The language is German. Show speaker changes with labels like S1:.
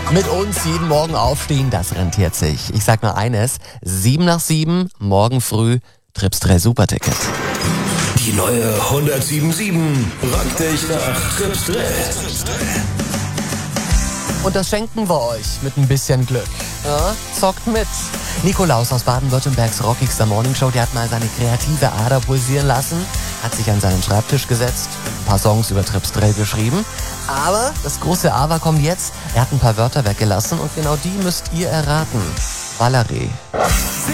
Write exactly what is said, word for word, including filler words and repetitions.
S1: Mit uns jeden Morgen aufstehen, das rentiert sich. Ich sag nur eines, sieben nach sieben, morgen früh, Trips drei Superticket.
S2: Die neue hundertsieben sieben rockt dich nach Trips drei.
S1: Und das schenken wir euch mit ein bisschen Glück. Ja, zockt mit. Nikolaus aus Baden-Württembergs rockigster Morningshow, der hat mal seine kreative Ader pulsieren lassen, hat sich an seinen Schreibtisch gesetzt, ein paar Songs über Trips drei geschrieben. Aber das große Aber kommt jetzt. Er hat ein paar Wörter weggelassen und genau die müsst ihr erraten. Valerie.